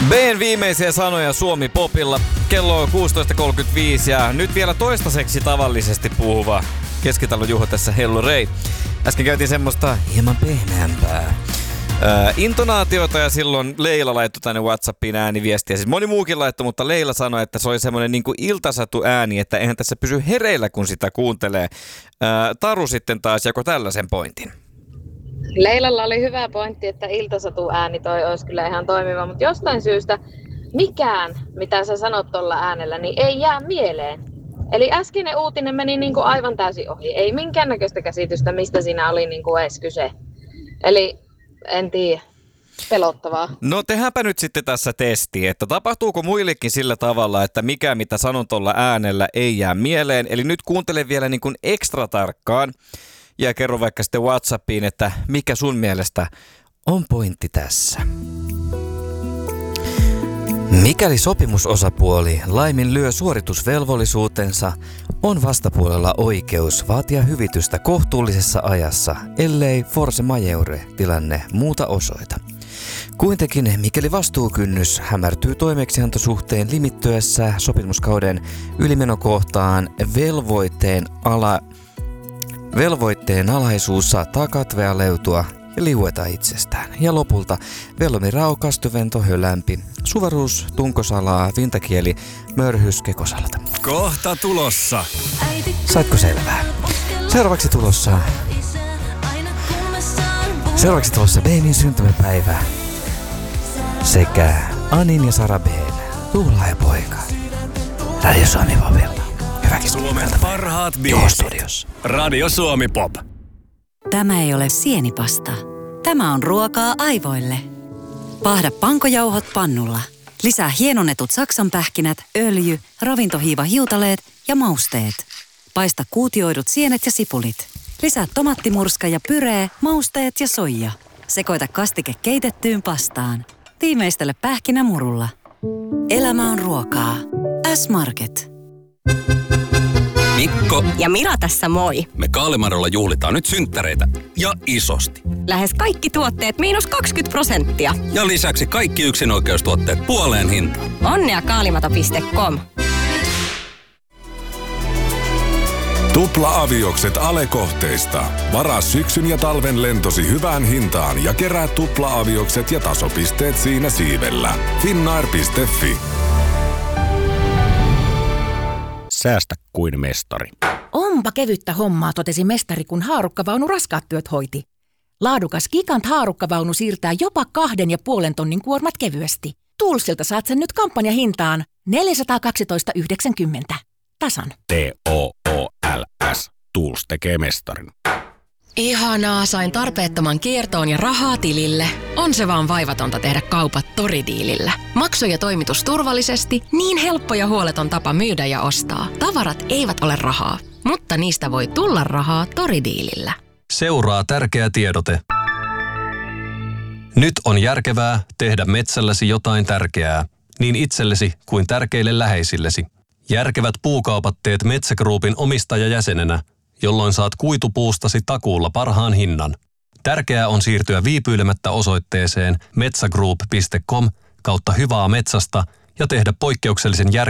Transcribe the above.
B:n viimeisiä sanoja Suomi Popilla. Kello on 16.35 ja nyt vielä toistaiseksi tavallisesti puhuva Keskitalon Juho tässä Hello Ray. Äsken käytiin semmoista hieman pehmeämpää intonaatioita ja silloin Leila laittoi tänne WhatsAppiin ääniviestiä. Siis moni muukin laittoi, mutta Leila sanoi, että se oli semmoinen niin kuin iltasatu ääni, että eihän tässä pysy hereillä, kun sitä kuuntelee. Taru sitten taas jako tällaisen pointin. Leilalla oli hyvä pointti, että iltasatu ääni toi olisi kyllä ihan toimiva, mutta jostain syystä mikään, mitä sä sanot tuolla äänellä, niin ei jää mieleen. Eli äskeinen uutinen meni niin kuin aivan täysin ohi. Ei minkäännäköistä käsitystä, mistä siinä oli niin kuin edes kyse. Eli en tiedä. Pelottavaa. No tehdäänpä nyt sitten tässä testi, että tapahtuuko muillekin sillä tavalla, että mikä mitä sanon tuolla äänellä ei jää mieleen. Eli nyt kuuntele vielä niin kuin ekstra tarkkaan ja kerro vaikka sitten WhatsAppiin, että mikä sun mielestä on pointti tässä. Mikäli sopimusosapuoli laiminlyö suoritusvelvollisuutensa, on vastapuolella oikeus vaatia hyvitystä kohtuullisessa ajassa, ellei force majeure -tilanne muuta osoita. Kuitenkin, mikäli vastuukynnys hämärtyy toimeksiantosuhteen limittyessä sopimuskauden ylimenokohtaan, velvoitteen alaisuus saattaa katvea leutua ja liueta itsestään. Ja lopulta velomi raukastuvento hölämpi, suvaruus tunkosalaa, vintakieli, mörhys kekosalta. Kohta tulossa. Saitko selvää? Seuraavaksi tulossa Beemin syntymäpäivä sekä Anin ja Sara B:n tuhlaajapoika. Radio Suomi Popilla. Hyväkin Suomen parhaat biisit. Radio Suomi Pop. Tämä ei ole sienipasta. Tämä on ruokaa aivoille. Paahda pankojauhot pannulla. Lisää hienonnetut saksanpähkinät, öljy, ravintohiivahiutaleet ja mausteet. Paista kuutioidut sienet ja sipulit. Lisää tomattimurska ja pyree, mausteet ja soija. Sekoita kastike keitettyyn pastaan. Tiimeistele pähkinämurulla. Elämä on ruokaa. S-Market. Mikko ja Mira tässä moi. Me Kaalimarolla juhlitaan nyt synttäreitä ja isosti. Lähes kaikki tuotteet -20%. Ja lisäksi kaikki yksinoikeustuotteet puoleen hintaan. Onnea kaalimato.com. Tupla-aviokset Ale-kohteista. Varaa syksyn ja talven lentosi hyvään hintaan ja kerää tupla-aviokset ja tasopisteet siinä siivellä. Finnair.fi. Säästä kuin mestari. Onpa kevyttä hommaa, totesi mestari, kun haarukkavaunu raskaat työt hoiti. Laadukas Gigant haarukkavaunu siirtää jopa 2,5 tonnin kuormat kevyesti. Toolsilta saat sen nyt kampanjahintaan 412,90. Tasan. TOOLS. Tools tekee mestarin. Ihanaa, sain tarpeettoman kiertoon ja rahaa tilille. On se vaan vaivatonta tehdä kaupat Toridiilillä. Maksu ja toimitus turvallisesti, niin helppo ja huoleton tapa myydä ja ostaa. Tavarat eivät ole rahaa, mutta niistä voi tulla rahaa Toridiilillä. Seuraa tärkeä tiedote. Nyt on järkevää tehdä metsälläsi jotain tärkeää, niin itsellesi kuin tärkeille läheisillesi. Järkevät puukaupat teet Metsä Groupin omistajajäsenenä, jolloin saat kuitupuustasi takuulla parhaan hinnan. Tärkeää on siirtyä viipyilemättä osoitteeseen metsägroup.com/hyvää metsästä ja tehdä poikkeuksellisen